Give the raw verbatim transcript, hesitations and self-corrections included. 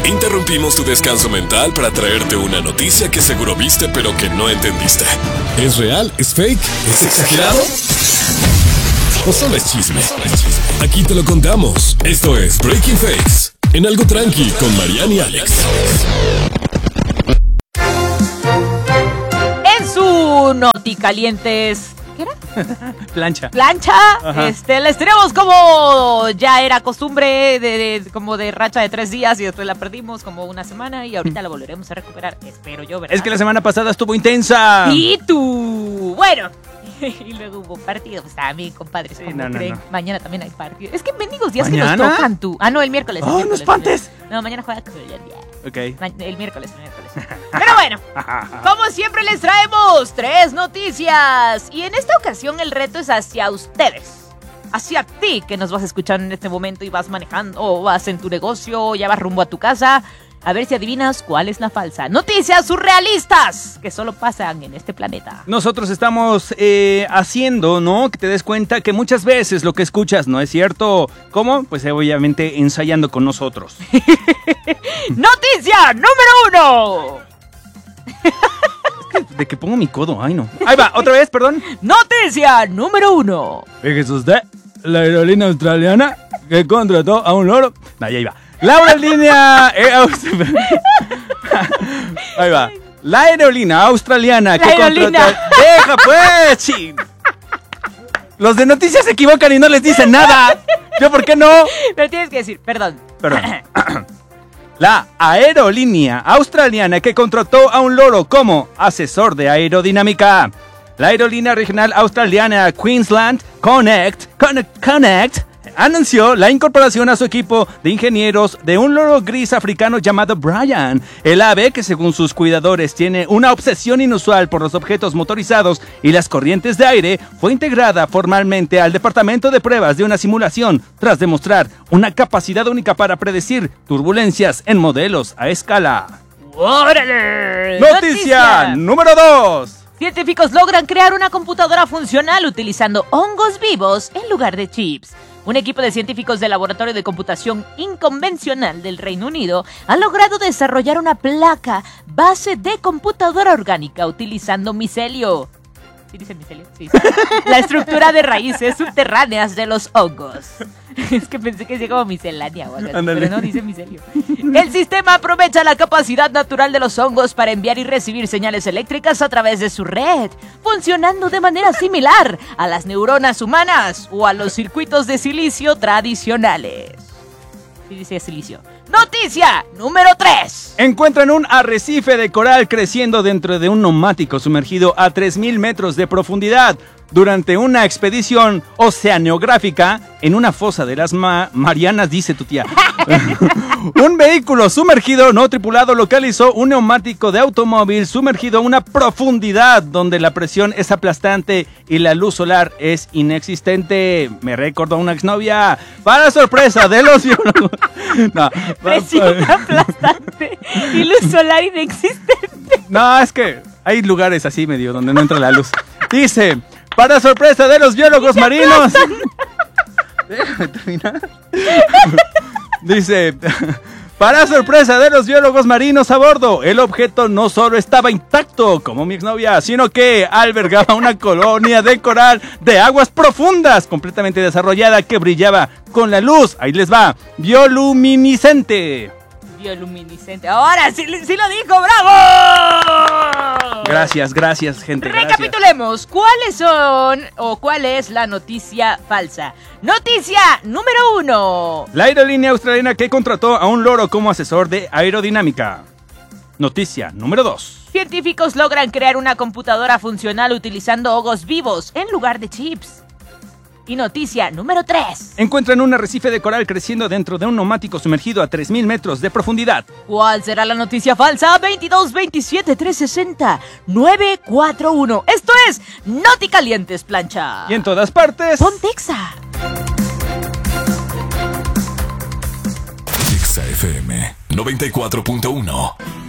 Interrumpimos tu descanso mental para traerte una noticia que seguro viste pero que no entendiste. ¿Es real? ¿Es fake? ¿Es exagerado? ¿O solo es chisme? Aquí te lo contamos. Esto es Breaking Fakes en Algo Tranqui con Mariana y Alex. En su Noticalientes... ¿Qué era? Plancha. Plancha. Ajá. Este, les tenemos como ya era costumbre de, de como de racha de tres días y después la perdimos como una semana y ahorita la volveremos a recuperar. Espero yo, ¿verdad? Es que la semana pasada estuvo intensa. Y tú. Bueno. Y luego hubo partido. Pues también, compadres, Sí, como no, no, creen. no. Mañana también hay partido. Es que bendigos días ¿Mañana? que nos tocan tú. Ah, no, el miércoles. El ¡Oh, no miércoles, espantes! No, mañana juega Colombia. Ok. Ma- El miércoles, el miércoles. Pero bueno, como siempre les traemos tres noticias. Y en esta ocasión el reto es hacia ustedes. Hacia ti que nos vas a escuchar en este momento y vas manejando o vas en tu negocio o ya vas rumbo a tu casa. A ver si adivinas cuál es la falsa. Noticias surrealistas que solo pasan en este planeta. Nosotros estamos eh, haciendo, ¿no? Que te des cuenta que muchas veces lo que escuchas no es cierto. ¿Cómo? Pues eh, obviamente ensayando con nosotros. ¡Noticia número uno! De que pongo mi codo, ay no. Ahí va, otra vez, perdón. Noticia número uno. Fíjese usted, la aerolínea australiana que contrató a un loro. Ahí, ahí va. La aerolínea... eh, aus- ahí va. La aerolínea australiana La que aerolínea. contrató... ¡Deja pues! Chin. Los de noticias se equivocan y no les dicen nada. ¿Yo por qué no? Pero tienes que decir, perdón. Perdón. La aerolínea australiana que contrató a un loro como asesor de aerodinámica. La aerolínea regional australiana Queensland Connect, Connect, Connect anunció la incorporación a su equipo de ingenieros de un loro gris africano llamado Brian. El ave, que según sus cuidadores tiene una obsesión inusual por los objetos motorizados y las corrientes de aire, fue integrada formalmente al departamento de pruebas de una simulación tras demostrar una capacidad única para predecir turbulencias en modelos a escala. ¡Órale! Noticia número dos. Científicos logran crear una computadora funcional utilizando hongos vivos en lugar de chips. Un equipo de científicos del Laboratorio de Computación Inconvencional del Reino Unido ha logrado desarrollar una placa base de computadora orgánica utilizando micelio. ¿Sí dice micelio? Sí. La estructura de raíces subterráneas de los hongos. Es que pensé que decía como miscelánea o algo así, pero no, dice micelio. El sistema aprovecha la capacidad natural de los hongos para enviar y recibir señales eléctricas a través de su red, funcionando de manera similar a las neuronas humanas o a los circuitos de silicio tradicionales. Sí dice silicio. Noticia número tres. Encuentran un arrecife de coral creciendo dentro de un neumático sumergido a tres mil metros de profundidad durante una expedición oceanográfica en una fosa de las ma- Marianas, dice tu tía. Un vehículo sumergido no tripulado localizó un neumático de automóvil sumergido a una profundidad donde la presión es aplastante y la luz solar es inexistente. Me recordó a una exnovia. Para sorpresa de los biólogos. No, Presión aplastante y luz solar inexistente. no, es que hay lugares así medio donde no entra la luz. Dice, para sorpresa de los biólogos marinos. Déjame terminar. Dice, para sorpresa de los biólogos marinos a bordo, el objeto no solo estaba intacto, como mi exnovia, sino que albergaba una colonia de coral de aguas profundas, completamente desarrollada, que brillaba con la luz, ahí les va, bioluminiscente. Bioluminiscente. Ahora sí, sí lo dijo, ¡bravo! Gracias, gracias, gente. Gracias. Recapitulemos, ¿cuáles son o cuál es la noticia falsa? Noticia número uno. La aerolínea australiana que contrató a un loro como asesor de aerodinámica. Noticia número dos. Científicos logran crear una computadora funcional utilizando hongos vivos en lugar de chips. Y noticia número tres. Encuentran un arrecife de coral creciendo dentro de un neumático sumergido a tres mil metros de profundidad. ¿Cuál será la noticia falsa? veintidós veintisiete trescientos sesenta nueve cuatro uno. Esto es Noticalientes, plancha. Y en todas partes... Pontexa. Exa F M noventa y cuatro punto uno.